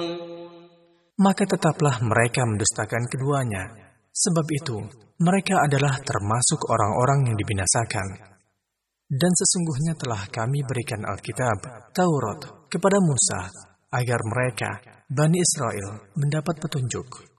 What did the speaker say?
Maka tetaplah mereka mendustakan keduanya. Sebab itu, mereka adalah termasuk orang-orang yang dibinasakan. Dan sesungguhnya telah kami berikan Alkitab, Taurat, kepada Musa, agar mereka, Bani Israel, mendapat petunjuk.